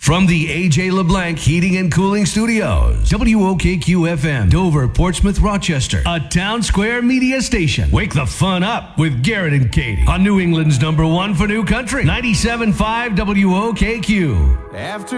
From the AJ LeBlanc Heating and Cooling Studios, WOKQ-FM, Dover, Portsmouth, Rochester, a Town Square media station. Wake the fun up with Garrett and Katie on New England's #1 for New Country, 97.5 WOKQ. After